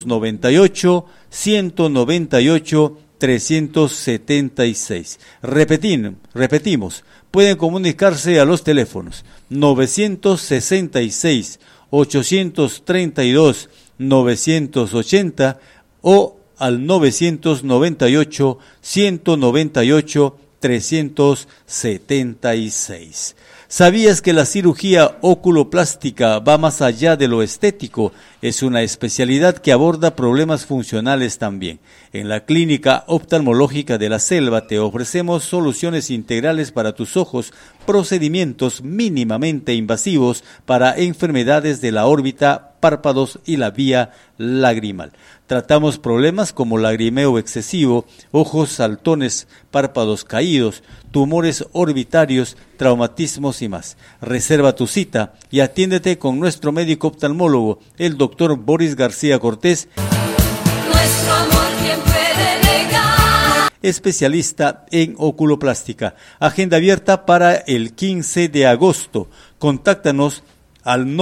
98 198 376. Repetimos, pueden comunicarse a los teléfonos 966 832 980 o al 998 198 376. ¿Sabías que la cirugía oculoplástica va más allá de lo estético? Es una especialidad que aborda problemas funcionales también. En la Clínica Oftalmológica de la Selva te ofrecemos soluciones integrales para tus ojos, procedimientos mínimamente invasivos para enfermedades de la órbita, párpados y la vía lagrimal. Tratamos problemas como lagrimeo excesivo, ojos saltones, párpados caídos, tumores orbitarios, traumatismos y más. Reserva tu cita y atiéndete con nuestro médico oftalmólogo, el doctor Boris García Cortés, Nuestro amor, ¿quién puede negar? especialista en oculoplástica. Agenda abierta para el 15 de agosto. Contáctanos al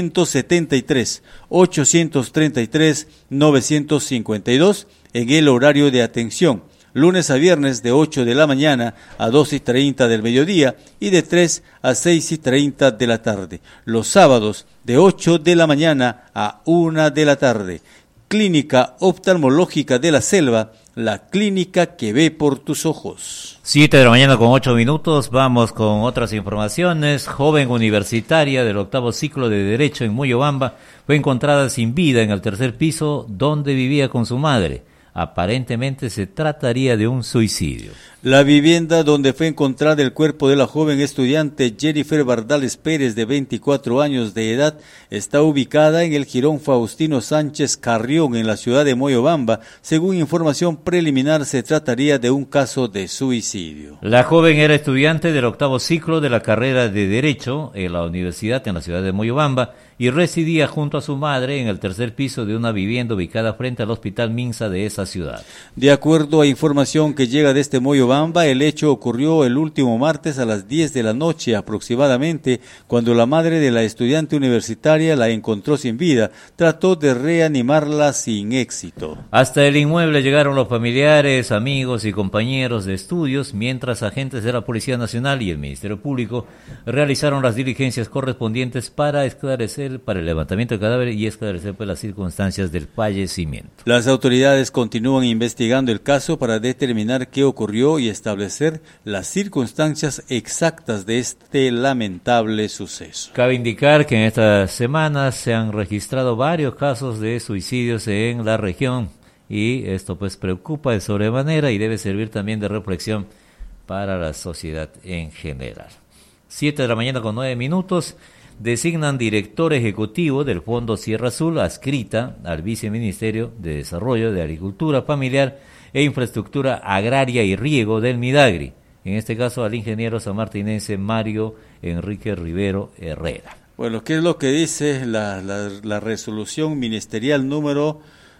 973-833-952 en el horario de atención, lunes a viernes de 8 de la mañana a 2:30 del mediodía y de 3 a 6:30 de la tarde. Los sábados de 8 de la mañana a 1 de la tarde. Clínica Oftalmológica de la Selva, la clínica que ve por tus ojos. 7:08 a.m, vamos con otras informaciones. Joven universitaria del 8º ciclo de Derecho en Moyobamba fue encontrada sin vida en el tercer piso donde vivía con su madre. Aparentemente se trataría de un suicidio. La vivienda donde fue encontrada el cuerpo de la joven estudiante Jennifer Bardales Pérez, de 24 años de edad, está ubicada en el Jirón Faustino Sánchez Carrión, en la ciudad de Moyobamba. Según información preliminar, se trataría de un caso de suicidio. La joven era estudiante del 8º ciclo de la carrera de Derecho en la universidad en la ciudad de Moyobamba y residía junto a su madre en el tercer piso de una vivienda ubicada frente al Hospital Minsa de esa ciudad. De acuerdo a información que llega desde Moyobamba, el hecho ocurrió el último martes a las 10 de la noche aproximadamente, cuando la madre de la estudiante universitaria la encontró sin vida. Trató de reanimarla sin éxito. Hasta el inmueble llegaron los familiares, amigos y compañeros de estudios, mientras agentes de la Policía Nacional y el Ministerio Público realizaron las diligencias correspondientes para el levantamiento del cadáver y esclarecer las circunstancias del fallecimiento. Las autoridades continúan investigando el caso para determinar qué ocurrió y establecer las circunstancias exactas de este lamentable suceso. Cabe indicar que en estas semanas se han registrado varios casos de suicidios en la región y esto pues preocupa de sobremanera y debe servir también de reflexión para la sociedad en general. 7:09 a.m. Designan director ejecutivo del Fondo Sierra Azul, adscrita al Viceministerio de Desarrollo de Agricultura Familiar e Infraestructura Agraria y Riego del Midagri. En este caso al ingeniero sanmartinense Mario Enrique Rivero Herrera. Bueno, ¿qué es lo que dice la resolución ministerial número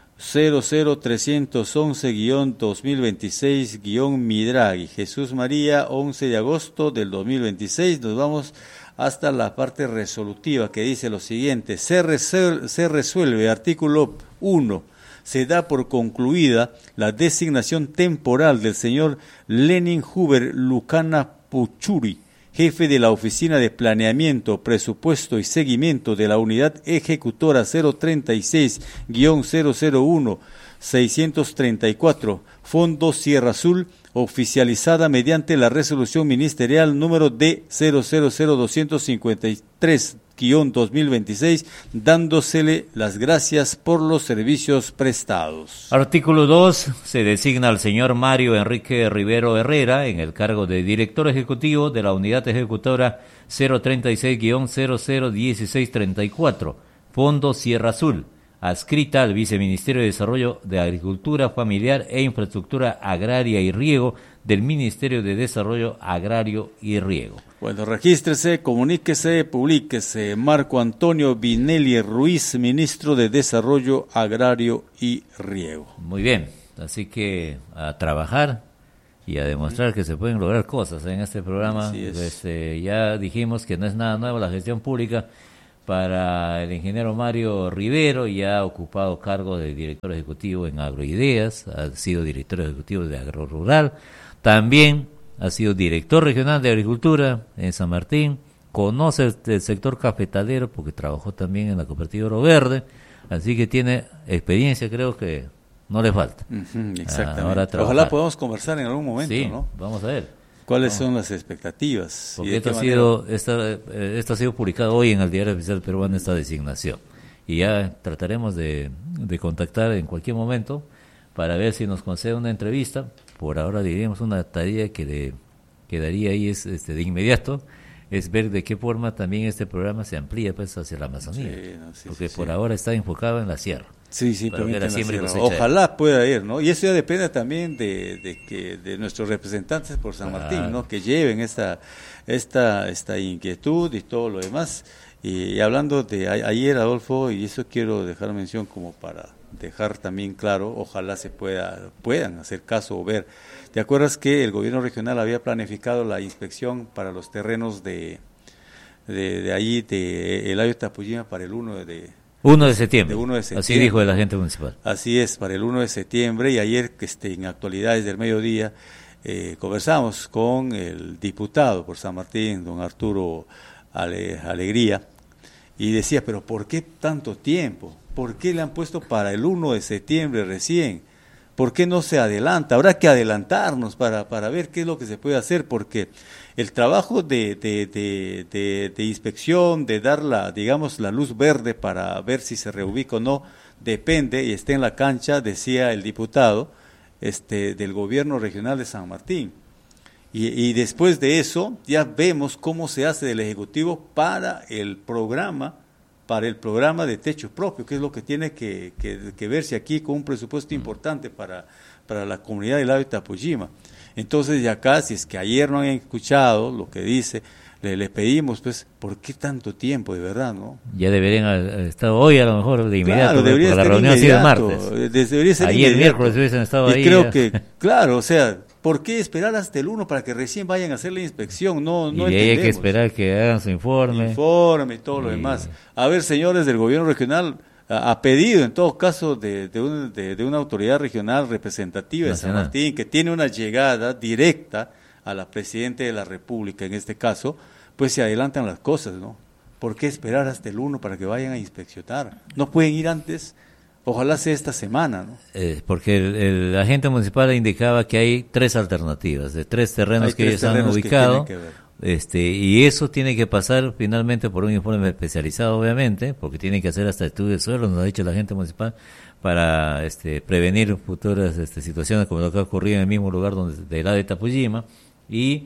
00311-2026-Midagri? Jesús María, 11 de agosto del 2026. Nos vamos hasta la parte resolutiva que dice lo siguiente: se resuelve, artículo 1, se da por concluida la designación temporal del señor Lenin Huber Lucana Puchuri, jefe de la Oficina de Planeamiento, Presupuesto y Seguimiento de la Unidad Ejecutora 036-001-634, Fondo Sierra Azul, oficializada mediante la resolución ministerial número D000253-2026, dándosele las gracias por los servicios prestados. Artículo 2. Se designa al señor Mario Enrique Rivero Herrera en el cargo de director ejecutivo de la Unidad Ejecutora 036-001634, Fondo Sierra Azul, adscrita al Viceministerio de Desarrollo de Agricultura Familiar e Infraestructura Agraria y Riego del Ministerio de Desarrollo Agrario y Riego. Bueno, regístrese, comuníquese, publíquese. Marco Antonio Vinelli Ruiz, ministro de Desarrollo Agrario y Riego. Muy bien, así que a trabajar y a demostrar que se pueden lograr cosas en este programa. Ya dijimos que no es nada nuevo la gestión pública, para el ingeniero Mario Rivero, ya ha ocupado cargo de director ejecutivo en Agroideas, ha sido director ejecutivo de Agrorural, también ha sido director regional de Agricultura en San Martín, conoce el sector cafetalero porque trabajó también en la cooperativa Oro Verde, así que tiene experiencia, creo que no le falta. Exactamente. Ahora Ojalá podamos conversar en algún momento, sí, ¿no? vamos a ver. ¿Cuáles son las expectativas? Porque esto ha sido publicado hoy en el Diario Oficial Peruano, esta designación. Y ya trataremos de contactar en cualquier momento para ver si nos concede una entrevista. Por ahora diríamos una tarea que le quedaría ahí es de inmediato, es ver de qué forma también este programa se amplía pues hacia la Amazonía. Porque por ahora está enfocado en la sierra. Sí, ojalá pueda ir, ¿no? Y eso ya depende también de nuestros representantes por San Martín, ¿no? Que lleven esta inquietud y todo lo demás. Y hablando de ayer, Adolfo, y eso quiero dejar mención como para dejar también claro, ojalá puedan hacer caso o ver. ¿Te acuerdas que el gobierno regional había planificado la inspección para los terrenos de ahí, de Eladio Tapuyima, para el 1 de septiembre. Así dijo el agente municipal. Así es, para el 1 de septiembre, y ayer en Actualidades del Mediodía conversamos con el diputado por San Martín, don Arturo Alegría, y decía, pero ¿por qué tanto tiempo? ¿Por qué le han puesto para el 1 de septiembre recién? ¿Por qué no se adelanta? Habrá que adelantarnos para ver qué es lo que se puede hacer, porque el trabajo de inspección, de dar la luz verde para ver si se reubica o no, depende y está en la cancha, decía el diputado, del gobierno regional de San Martín. Y después de eso ya vemos cómo se hace del Ejecutivo para el programa de techo propio, que es lo que tiene que verse aquí con un presupuesto importante para la comunidad del Eladio Tapuyima. Entonces, ya acá, si es que ayer no han escuchado lo que dice, le pedimos, pues, ¿por qué tanto tiempo, de verdad, no? Ya deberían estar hoy, a lo mejor, de inmediato, claro, porque la reunión ha sido el martes. Debería ser ayer, miércoles, hubiesen estado ahí. Y creo que, claro, o sea, ¿por qué esperar hasta el 1 para que recién vayan a hacer la inspección? No entendemos. Y hay que esperar que hagan su informe y todo lo demás. A ver, señores del gobierno regional, a pedido, en todo caso, de una autoridad regional representativa de San Martín, que tiene una llegada directa a la Presidenta de la República, en este caso, pues se adelantan las cosas, ¿no? ¿Por qué esperar hasta el 1 para que vayan a inspeccionar? ¿No pueden ir antes? Ojalá sea esta semana, ¿no? Porque el agente municipal indicaba que hay 3 alternativas, de 3 terrenos que ellos han ubicado. Y eso tiene que pasar finalmente por un informe especializado, obviamente, porque tienen que hacer hasta estudios de suelo, nos ha dicho la agente municipal, para prevenir futuras situaciones como lo que ha ocurrido en el mismo lugar de Eladio de Tapuyima. Y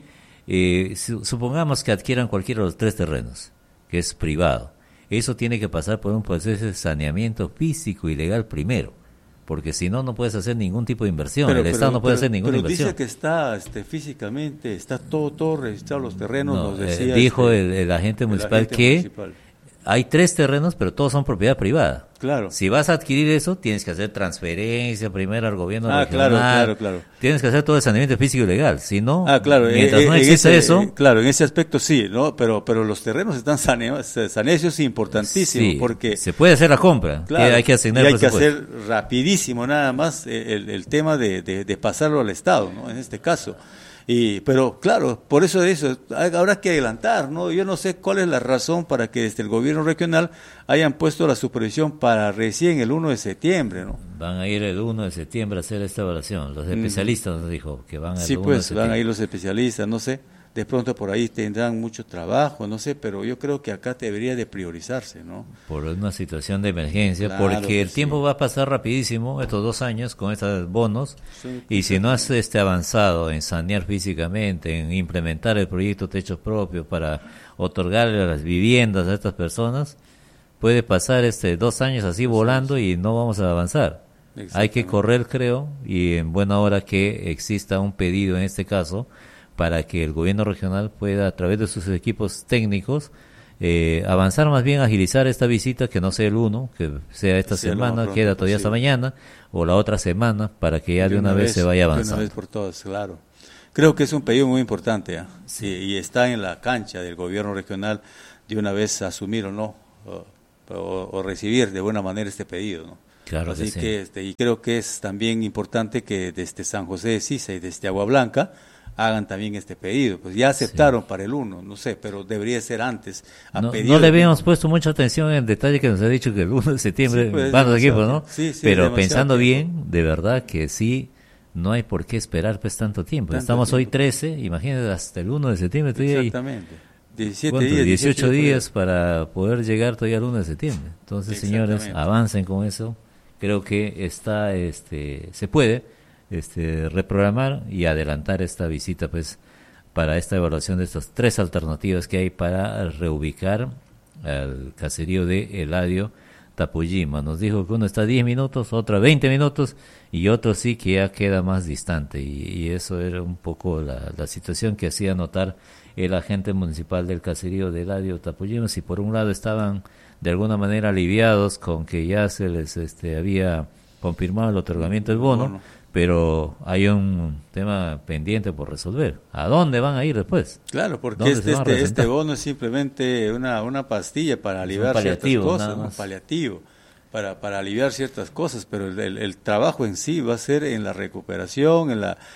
supongamos que adquieran cualquiera de los 3 terrenos, que es privado. Eso tiene que pasar por un proceso de saneamiento físico y legal primero, porque si no, no puedes hacer ningún tipo de inversión. El Estado no puede hacer ninguna inversión. Pero dice que está físicamente, está todo registrado, los terrenos, no, nos decía. Dijo el agente municipal que hay 3 terrenos, pero todos son propiedad privada. Claro. Si vas a adquirir eso, tienes que hacer transferencia primero al gobierno regional. Claro. Tienes que hacer todo el saneamiento físico y legal. Si no, mientras no existe eso. Claro, en ese aspecto sí, ¿no? Pero los terrenos están saneados, eso es importantísimo. Sí, porque se puede hacer la compra. Claro, hay que asignar y hay que hacer rapidísimo nada más el tema de pasarlo al Estado, ¿no? En este caso. Pero claro, por eso habrá que adelantar, ¿no? Yo no sé cuál es la razón para que desde el gobierno regional hayan puesto la supervisión para recién el 1 de septiembre, ¿no? Van a ir el 1 de septiembre a hacer esta evaluación. Los especialistas nos dijo que van a ir el 1 de septiembre. Sí, pues van a ir los especialistas, no sé. De pronto por ahí tendrán mucho trabajo, no sé, pero yo creo que acá debería de priorizarse, ¿no? Por una situación de emergencia, claro, porque el tiempo va a pasar rapidísimo, estos 2 años con estos bonos, y si no has avanzado en sanear físicamente, en implementar el proyecto Techos Propios para otorgarle las viviendas a estas personas, puede pasar 2 años así volando y no vamos a avanzar. Hay que correr, creo, y en buena hora que exista un pedido en este caso, para que el gobierno regional pueda, a través de sus equipos técnicos, avanzar, más bien agilizar esta visita, que no sea el 1, que sea esta semana, queda todavía hasta mañana, o la otra semana, para que ya de una vez se vaya avanzando. De una vez por todas, claro. Creo que es un pedido muy importante, ¿eh? Sí, y está en la cancha del gobierno regional de una vez asumir o no o recibir de buena manera este pedido, ¿no? Claro Así que sí. que y creo que es también importante que desde San José de Sisa y desde Agua Blanca hagan también este pedido. Pues ya aceptaron para el 1, no sé, pero debería ser antes. No le habíamos puesto mucha atención en el detalle que nos ha dicho que el 1 de septiembre Sí, pues, van los demasiado equipos, ¿no? tiempo. Sí, pero demasiado pensando tiempo. bien, de verdad que sí, no hay por qué esperar pues tanto tiempo. Tanto Estamos hoy tiempo. 13, imagínate hasta el 1 de septiembre, estoy ahí. Exactamente. 17 ¿Cuánto? días. 18 días. días para poder llegar todavía al 1 de septiembre. Entonces, señores, Exactamente. avancen con eso. Creo que se puede reprogramar y adelantar esta visita, pues, para esta evaluación de estas 3 alternativas que hay para reubicar al caserío de Eladio Tapujima. Nos dijo que uno está a 10 minutos, otra 20 minutos y otro sí que ya queda más distante. Y eso era un poco la situación que hacía notar el agente municipal del caserío de Eladio Tapujima. Si por un lado estaban de alguna manera aliviados con que ya se les había confirmado el otorgamiento del bono, pero hay un tema pendiente por resolver. ¿A dónde van a ir después? Claro, porque ¿Dónde se van a este presentar? bono es simplemente una pastilla para aliviar ciertas paliativo, cosas, nada un más. paliativo, para aliviar ciertas cosas, pero el trabajo en sí va a ser en la recuperación,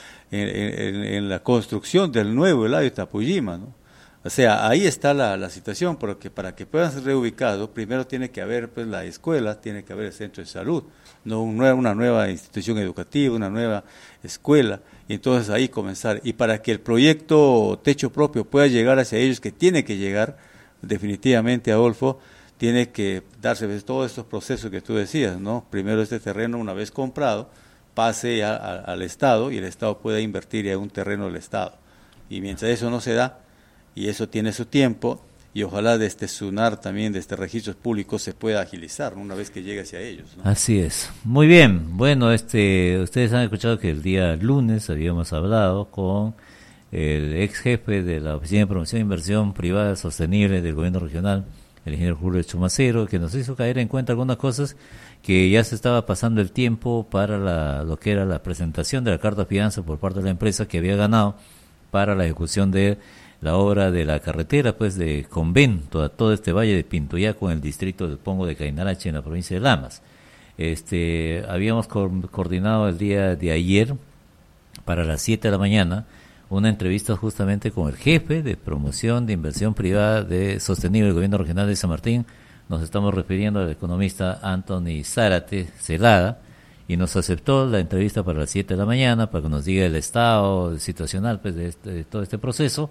en la construcción del nuevo Eladio Tapujima, ¿no? O sea, ahí está la situación, porque para que puedan ser reubicados, primero tiene que haber pues la escuela, tiene que haber el centro de salud, no una nueva institución educativa, una nueva escuela, y entonces ahí comenzar. Y para que el proyecto Techo Propio pueda llegar hacia ellos, que tiene que llegar, definitivamente, Adolfo, tiene que darse pues, todos estos procesos que tú decías, ¿no? Primero este terreno, una vez comprado, pase ya al Estado, y el Estado pueda invertir en un terreno del Estado. Y mientras eso no se da, y eso tiene su tiempo, y ojalá de este SUNAR también, de este registros públicos, se pueda agilizar, ¿no? Una vez que llegue hacia ellos, ¿no? Así es. Muy bien. Bueno, ustedes han escuchado que el día lunes habíamos hablado con el ex jefe de la Oficina de Promoción e Inversión Privada Sostenible del Gobierno Regional, el ingeniero Julio Chumacero, que nos hizo caer en cuenta algunas cosas que ya se estaba pasando el tiempo para lo que era la presentación de la carta fianza por parte de la empresa que había ganado para la ejecución de la obra de la carretera, pues, de Convento a todo este valle de Pintuyaco en el distrito del Pongo de Cainarache en la provincia de Lamas. Habíamos coordinado el día de ayer para las 7 de la mañana una entrevista justamente con el jefe de promoción de inversión privada de sostenible del Gobierno Regional de San Martín. Nos estamos refiriendo al economista Anthony Zárate Celada, y nos aceptó la entrevista para las 7 de la mañana para que nos diga el estado situacional pues de todo este proceso.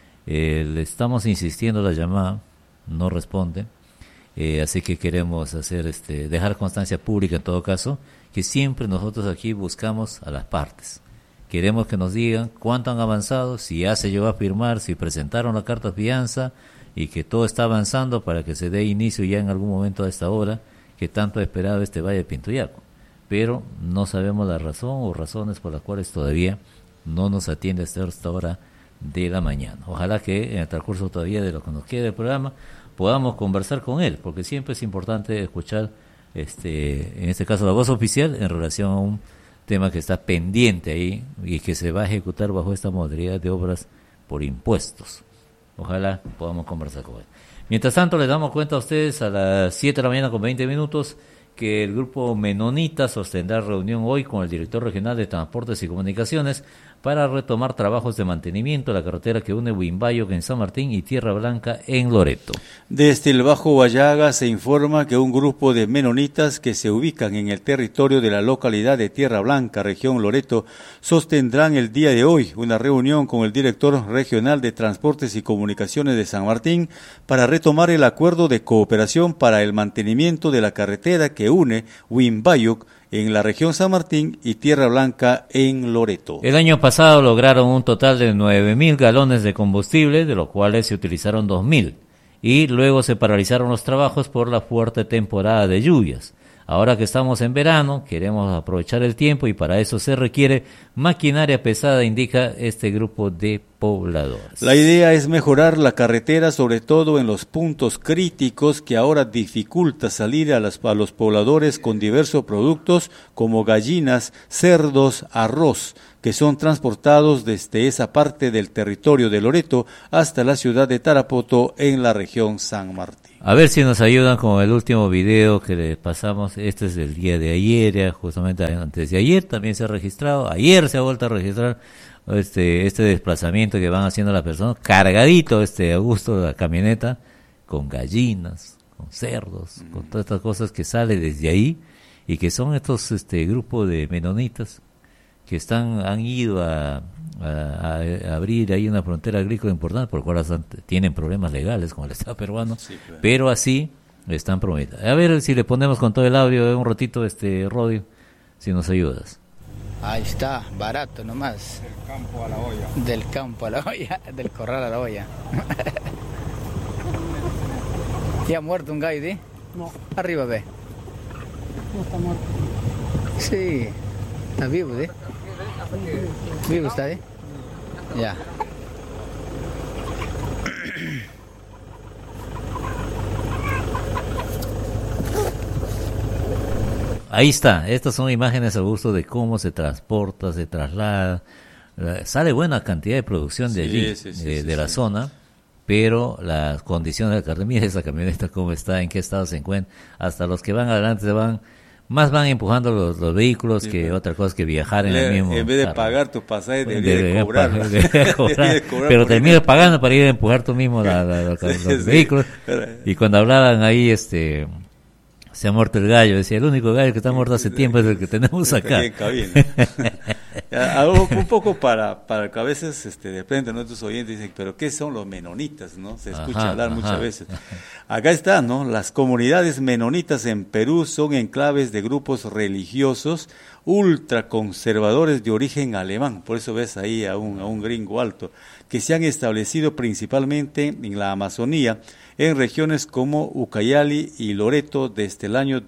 Le estamos insistiendo la llamada, no responde, así que queremos dejar constancia pública en todo caso, que siempre nosotros aquí buscamos a las partes. Queremos que nos digan cuánto han avanzado, si ya se llegó a firmar, si presentaron la carta fianza y que todo está avanzando para que se dé inicio ya en algún momento a esta hora que tanto ha esperado este Valle de Pintuyaco. Pero no sabemos la razón o razones por las cuales todavía no nos atiende hasta esta hora de la mañana. Ojalá que en el transcurso todavía de lo que nos quede del programa podamos conversar con él, porque siempre es importante escuchar, en este caso, la voz oficial en relación a un tema que está pendiente ahí y que se va a ejecutar bajo esta modalidad de obras por impuestos. Ojalá podamos conversar con él. Mientras tanto, les damos cuenta a ustedes a las 7 de la mañana con 20 minutos que el grupo Menonita sostendrá reunión hoy con el director regional de Transportes y Comunicaciones para retomar trabajos de mantenimiento de la carretera que une Huimbayo en San Martín y Tierra Blanca en Loreto. Desde el Bajo Huallaga se informa que un grupo de menonitas que se ubican en el territorio de la localidad de Tierra Blanca, región Loreto, sostendrán el día de hoy una reunión con el director regional de Transportes y Comunicaciones de San Martín para retomar el acuerdo de cooperación para el mantenimiento de la carretera que une Huimbayo en la región San Martín y Tierra Blanca en Loreto. El año pasado lograron un total de 9.000 galones de combustible, de los cuales se utilizaron 2.000, y luego se paralizaron los trabajos por la fuerte temporada de lluvias. Ahora que estamos en verano, queremos aprovechar el tiempo y para eso se requiere maquinaria pesada, indica este grupo de pobladores. La idea es mejorar la carretera, sobre todo en los puntos críticos que ahora dificulta salir a los pobladores con diversos productos como gallinas, cerdos, arroz, que son transportados desde esa parte del territorio de Loreto hasta la ciudad de Tarapoto en la región San Martín. A ver si nos ayudan con el último video que le pasamos. Este es del día de ayer, ya justamente antes de ayer también se ha registrado. Ayer se ha vuelto a registrar este desplazamiento que van haciendo las personas. Cargadito Augusto, la camioneta, con gallinas, con cerdos, con todas estas cosas que sale desde ahí y que son estos grupo de menonitas que han ido a abrir ahí una frontera agrícola importante, por lo cual tienen problemas legales con el Estado peruano, sí, claro. Pero así están prometiendo. A ver si le ponemos con todo el audio de un ratito, Rodi, si nos ayudas. Ahí está, barato nomás. Del campo a la olla. Del campo a la olla, del corral a la olla. ¿Ya ha muerto un gallo, ¿eh? No. Arriba ve. No está muerto. Sí, está vivo, ¿eh? Vivo está, ¿eh? Ya. Ahí está, estas son imágenes, Augusto, de cómo se transporta, se traslada. Sale buena cantidad de producción de allí, de la zona, pero las condiciones del cartel, mira esa camioneta cómo está, en qué estado se encuentra, hasta los que van adelante van empujando los vehículos que otra cosa que viajar en el mismo. En vez de pagar tu pasaje, debía cobrar. Pero terminas pagando para ir a empujar tú mismo los vehículos. Y cuando hablaban ahí, se ha muerto el gallo, decía, el único gallo que está muerto hace tiempo es el que tenemos acá. Un poco para que a veces de frente nuestros oyentes dicen, pero ¿qué son los menonitas? ¿No? Se escucha hablar muchas veces. Acá está, ¿no? Las comunidades menonitas en Perú son enclaves de grupos religiosos ultraconservadores de origen alemán, por eso ves ahí a un gringo alto, que se han establecido principalmente en la Amazonía, en regiones como Ucayali y Loreto desde el año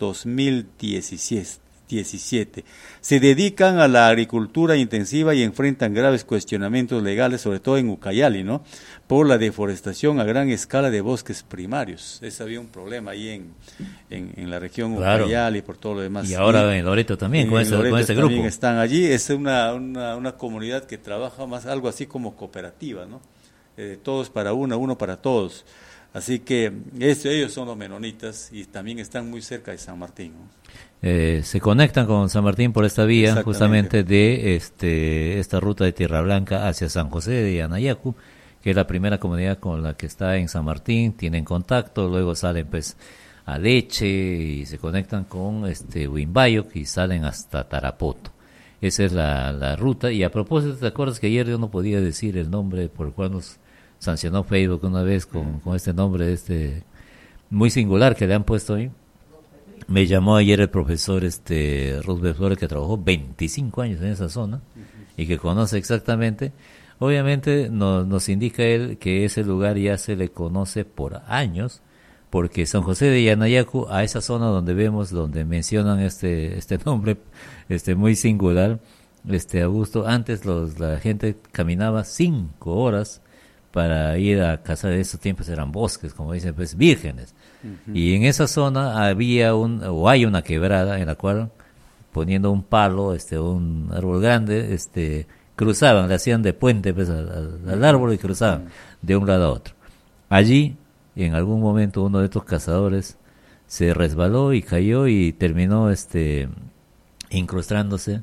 2017. Se dedican a la agricultura intensiva y enfrentan graves cuestionamientos legales, sobre todo en Ucayali, ¿no? Por la deforestación a gran escala de bosques primarios. Ese había un problema ahí en la región Ucayali, por todo lo demás. Y ahora en Loreto también, con ese grupo. También están allí. Es una comunidad que trabaja más algo así como cooperativa, ¿no? Todos para uno para todos. Así que ellos son los menonitas y también están muy cerca de San Martín, ¿no? Se conectan con San Martín por esta vía, justamente de esta ruta de Tierra Blanca hacia San José de Anayacu, que es la primera comunidad con la que está en San Martín, tienen contacto, luego salen pues a Leche y se conectan con Huimbayoc y salen hasta Tarapoto. Esa es la ruta. Y a propósito, ¿te acuerdas que ayer yo no podía decir el nombre por el cual nos sancionó Facebook una vez con este nombre muy singular que le han puesto ahí? Me llamó ayer el profesor Roosevelt Flores, que trabajó 25 años en esa zona y que conoce exactamente. Obviamente nos indica él que ese lugar ya se le conoce por años, porque San José de Anayacu, a esa zona donde mencionan este nombre muy singular, Augusto, antes la gente caminaba 5 horas para ir a cazar. De esos tiempos eran bosques, como dicen, pues vírgenes. Y en esa zona hay una quebrada en la cual, poniendo un palo, un árbol grande, cruzaban, le hacían de puente pues, al árbol y cruzaban de un lado a otro. Allí, en algún momento, uno de estos cazadores se resbaló y cayó y terminó incrustándose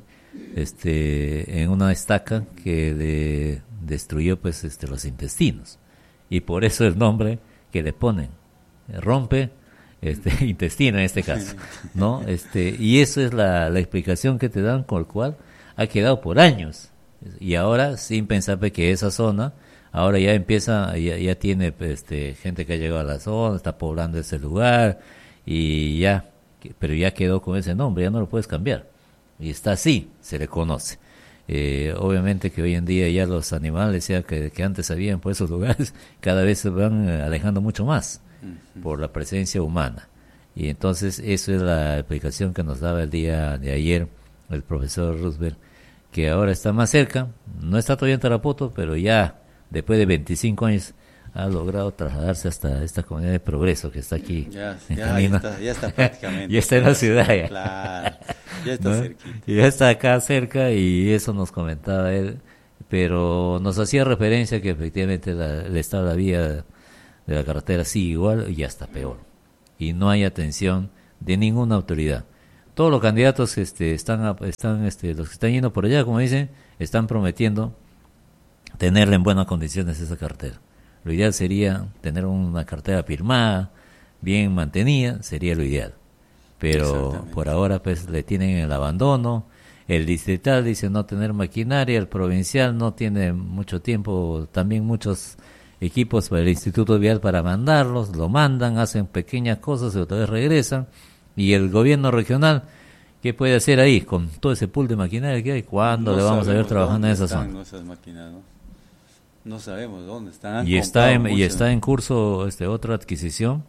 en una estaca que destruyó pues los intestinos, y por eso el nombre que le ponen, rompe intestino en este caso, ¿no? Y eso es la explicación que te dan, con el cual ha quedado por años, y ahora sin pensar que esa zona ahora ya empieza, ya tiene gente que ha llegado a la zona, está poblando ese lugar, y pero ya quedó con ese nombre, ya no lo puedes cambiar, y está así, se le conoce. Obviamente que hoy en día ya los animales que antes habían por esos lugares cada vez se van alejando mucho más por la presencia humana, y entonces eso es la explicación que nos daba el día de ayer el profesor Roosevelt, que ahora está más cerca, no está todavía en Tarapoto, pero ya después de 25 años ha logrado trasladarse hasta esta comunidad de Progreso que está aquí. Ya está prácticamente. Ya está en la ciudad ya. Claro, ya está, ¿no? Cerquita. Ya está acá cerca, y eso nos comentaba él, pero nos hacía referencia que efectivamente el estado de la vía de la carretera sigue igual y hasta peor. Y no hay atención de ninguna autoridad. Todos los candidatos los que están yendo por allá, como dicen, están prometiendo tenerla en buenas condiciones esa carretera. Lo ideal sería tener una carretera firmada, bien mantenida, sería lo ideal. Pero por ahora pues le tienen el abandono. El distrital dice no tener maquinaria, el provincial no tiene mucho tiempo, también muchos equipos para el Instituto Vial para mandarlos, lo mandan, hacen pequeñas cosas y otra vez regresan. Y el gobierno regional, ¿qué puede hacer ahí con todo ese pool de maquinaria que hay? ¿Cuándo le vamos a ver trabajando en esa zona? Esas máquinas, ¿no? No sabemos dónde están. Y está en curso otra adquisición,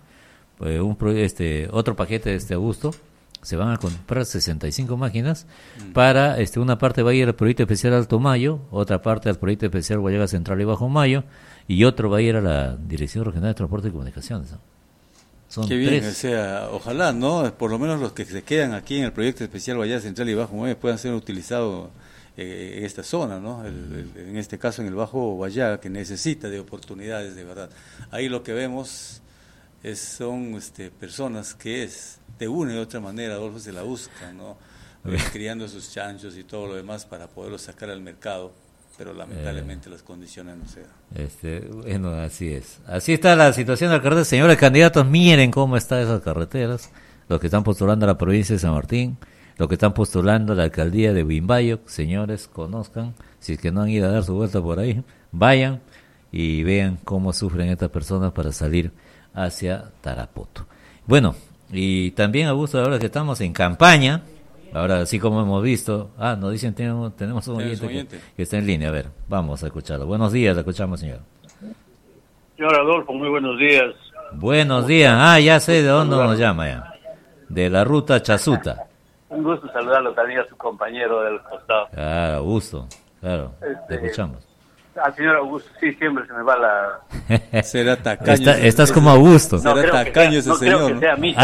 otro paquete de Augusto. Se van a comprar 65 máquinas para, una parte va a ir al proyecto especial Alto Mayo, otra parte al proyecto especial Guayaga Central y Bajo Mayo, y otro va a ir a la Dirección Regional de Transporte y Comunicaciones, ¿no? Son Qué bien, 3. o sea, ojalá, ¿no? Por lo menos los que se quedan aquí en el proyecto especial Guayaga Central y Bajo Mayo puedan ser utilizados en esta zona, ¿no? En este caso en el Bajo Guayaga, que necesita de oportunidades de verdad. Ahí lo que vemos son personas que de una y otra manera, Adolfo, se la buscan, ¿no? Criando sus chanchos y todo lo demás para poderlos sacar al mercado, pero lamentablemente las condiciones no se dan. Bueno, así es. Así está la situación de la carretera. Señores candidatos, miren cómo están esas carreteras. Los que están postulando a la provincia de San Martín, los que están postulando a la alcaldía de Wimbayo, señores, conozcan. Si es que no han ido a dar su vuelta por ahí, vayan y vean cómo sufren estas personas para salir hacia Tarapoto. Bueno, y también, Augusto, ahora que estamos en campaña, ahora así como hemos visto, nos dicen tenemos un oyente que está en línea. A ver, vamos a escucharlo. Buenos días, la escuchamos, señor. Señor Adolfo, muy buenos días. Buenos días. Ya sé de dónde nos llama ya. De la ruta Chazuta. Un gusto saludarlo también a su compañero del costado. Claro, Augusto, claro, te escuchamos. Al señor Augusto, sí, siempre se me va la... Será tacaño. Estás como Augusto. Será tacaño ese señor. No creo que sea mí.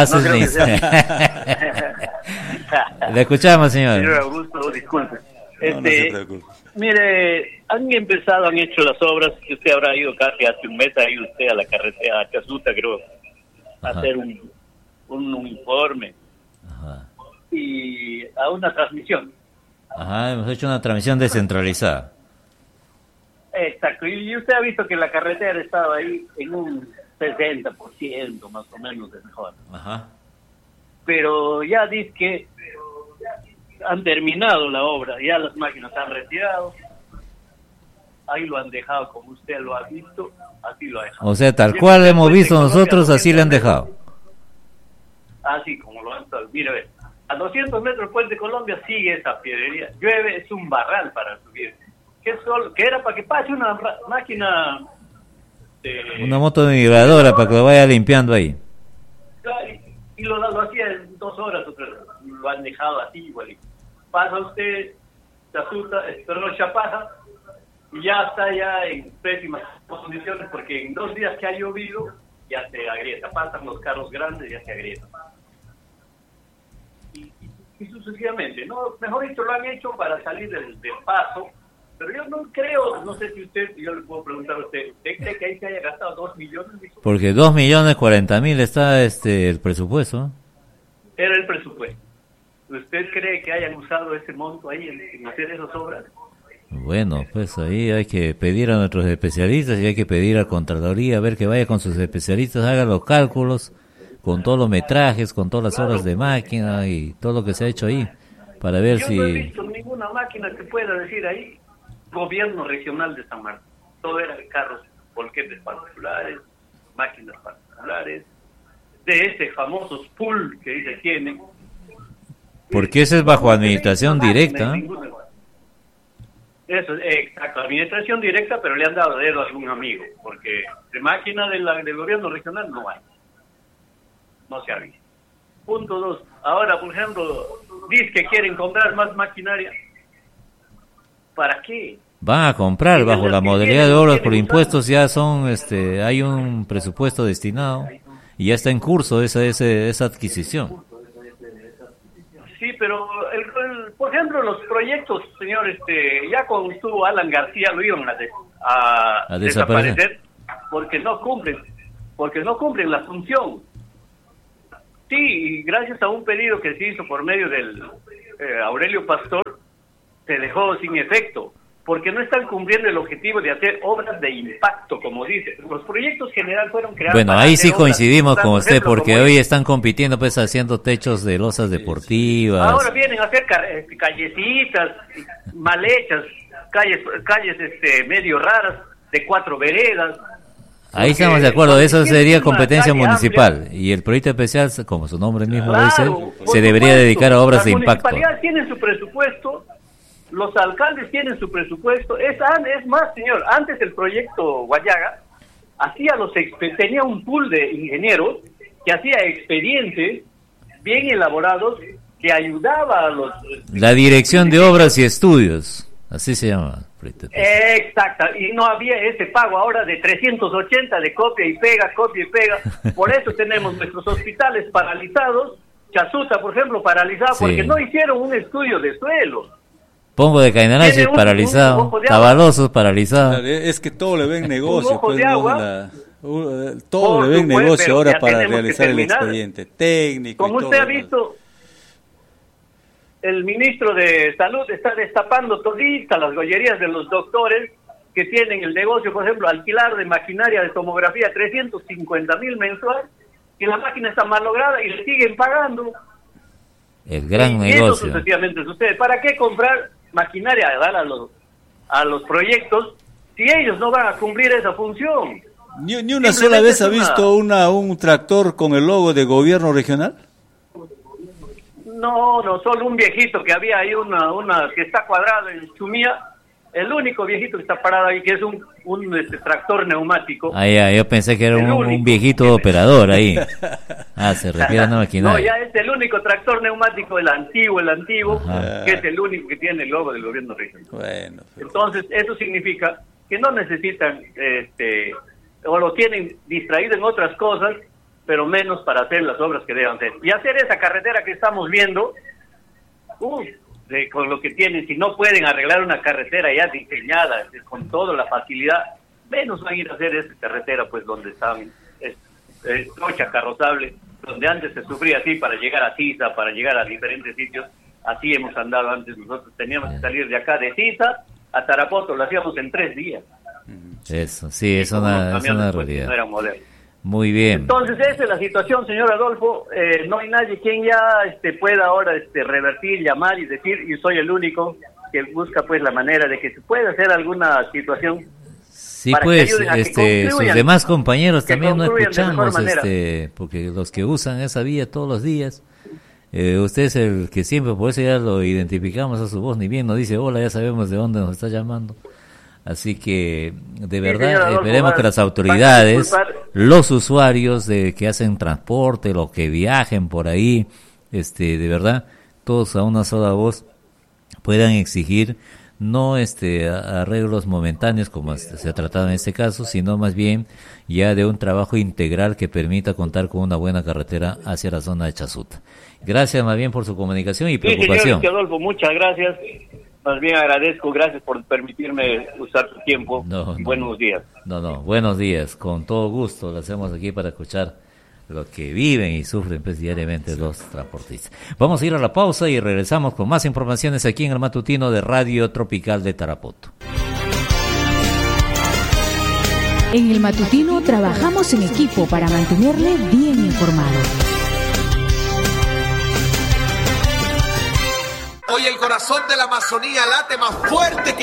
Le escuchamos, señor. Señor Augusto, disculpe. No se preocupe. Mire, han hecho las obras, que usted habrá ido casi hace un mes, ha ido usted a la carretera a Chazuta, creo, a hacer un informe. Ajá. Y a una transmisión. Hemos hecho una transmisión descentralizada. Exacto, y usted ha visto que la carretera estaba ahí en un 60% más o menos de mejor. Ajá. Pero ya dice que han terminado la obra, ya las máquinas han retirado, ahí lo han dejado como usted lo ha visto, así lo ha dejado. O sea, tal cual hemos visto nosotros, así le han dejado. Así como lo han dejado. Mire, ve, a 200 metros del Puente Colombia sigue esa piedrería, llueve, es un barral para subir. Que era para que pase una máquina una moto migradora para que lo vaya limpiando ahí. Y lo hacía en 2 horas o 3, lo han dejado así igual. Pasa usted Chapaja y ya está ya en pésimas condiciones porque en 2 días que ha llovido ya se agrieta, pasan los carros grandes y ya se agrieta. Y sucesivamente, no, mejor dicho, lo han hecho para salir del paso. Pero yo no creo, no sé si yo le puedo preguntar a usted cree que ahí se haya gastado 2 millones? Porque 2.040.000 está el presupuesto. Era el presupuesto. ¿Usted cree que hayan usado ese monto ahí en hacer esas obras? Bueno, pues ahí hay que pedir a nuestros especialistas y hay que pedir a Contraloría a ver que vaya con sus especialistas, haga los cálculos con todos los metrajes, con todas las horas de máquina y todo lo que se ha hecho ahí, para ver si... Yo no he visto ninguna máquina que pueda decir ahí Gobierno Regional de San Martín. Todo era carros, volquetes particulares, máquinas particulares, de ese famoso pool que dice tienen. Porque ese es bajo administración directa. Eso, exacto, administración directa, pero le han dado dedo a algún amigo, porque de máquina del gobierno regional no hay. No se ha visto. Punto 2. Ahora, por ejemplo, dice que quieren comprar más maquinaria. ¿Para qué? Van a comprar bajo la modalidad de obras por impuestos, ya son, hay un presupuesto destinado y ya está en curso esa adquisición. Sí, pero por ejemplo los proyectos, señor, ya cuando estuvo Alan García lo iban a desaparecer porque no cumplen. porque no cumplen la función. Sí, y gracias a un pedido que se hizo por medio del Aurelio Pastor, se dejó sin efecto, porque no están cumpliendo el objetivo de hacer obras de impacto, como dice. Los proyectos general fueron creados. Bueno, para ahí hacer sí coincidimos obras, con por usted, ejemplo, porque como hoy están compitiendo, pues, haciendo techos de losas deportivas. ahora vienen a hacer callecitas mal hechas, calles medio raras, de 4 veredas. Ahí Porque estamos de acuerdo, eso cuando sería tienes una competencia calle municipal. amplia, Y el proyecto especial, como su nombre mismo claro, dice, por se debería supuesto, dedicar a obras de impacto. La municipalidad tiene su presupuesto, los alcaldes tienen su presupuesto. Es más, señor, antes el proyecto Guayaga tenía un pool de ingenieros que hacía expedientes bien elaborados que ayudaba a los... La Dirección de Obras y Estudios, así se llama. Exacto, y no había ese pago ahora de 380 de copia y pega. Por eso tenemos nuestros hospitales paralizados, Chasuta, por ejemplo, paralizado, Sí. porque no hicieron un estudio de suelo. Pongo de Cainanache Tiene un paralizado, ojo de agua. Tabalosos paralizado. Es que todo le ven negocio, ojo pues, de ¿no? agua. Todo Por le ven supuesto, negocio pero ahora ya para tenemos que realizar el terminar. expediente técnico. Como y usted todo ha lo demás. visto, el ministro de Salud está destapando toditas las gollerías de los doctores que tienen el negocio, por ejemplo, alquilar de maquinaria de tomografía 350,000 mensual, y la máquina está malograda y le siguen pagando. El gran Y eso negocio. sucesivamente sucede. ¿Para qué comprar maquinaria a dar a los proyectos si ellos no van a cumplir esa función? ¿Ni una sola Simplemente vez ha es una- visto un tractor con el logo de gobierno regional? No, solo un viejito que había ahí, una que está cuadrado en Chumía, el único viejito que está parado ahí, que es un tractor neumático. Ah, ya, yo pensé que era El un único. viejito operador ahí. Ah, se refiere a una No, maquinaria. ya es el único tractor neumático, el antiguo, Ajá. que es el único que tiene el logo del gobierno regional. Bueno, Entonces, eso significa que no necesitan, o lo tienen distraído en otras cosas, pero menos para hacer las obras que deben hacer. Y hacer esa carretera que estamos viendo, con lo que tienen, si no pueden arreglar una carretera ya diseñada, con toda la facilidad, menos van a ir a hacer esa carretera, pues donde están, trocha carrozable, donde antes se sufría así para llegar a Sisa, para llegar a diferentes sitios, así hemos andado antes. Nosotros teníamos que salir de acá de Sisa a Tarapoto, lo hacíamos en 3 días. Eso, sí, es Como los una camiones, pues, realidad. no eran modernos. Muy bien. Entonces esa es la situación, señor Adolfo. No hay nadie quien ya pueda ahora revertir, llamar y decir, y soy el único que busca pues la manera de que se pueda hacer alguna situación. Sí, para que pues, ayuden a que sus concluyan, demás compañeros que también no concluyan de mejor escuchamos, manera. porque los que usan esa vía todos los días, usted es el que siempre, por eso ya lo identificamos a su voz, ni bien nos dice hola, ya sabemos de dónde nos está llamando. Así que, de verdad, señor Adolfo, esperemos que las van a autoridades, disculpar. los usuarios que hacen transporte, los que viajen por ahí, de verdad, todos a una sola voz puedan exigir no arreglos momentáneos como se ha tratado en este caso, sino más bien ya de un trabajo integral que permita contar con una buena carretera hacia la zona de Chasuta. Gracias más bien por su comunicación y Sí, preocupación. señor Adolfo, muchas gracias. Más bien agradezco, gracias por permitirme usar tu tiempo. No. Buenos días. No, buenos días, con todo gusto lo hacemos aquí para escuchar lo que viven y sufren pues, diariamente los transportistas. Vamos a ir a la pausa y regresamos con más informaciones aquí en el matutino de Radio Tropical de Tarapoto. En el matutino trabajamos en equipo para mantenerle bien informado. Hoy el corazón de la Amazonía late más fuerte que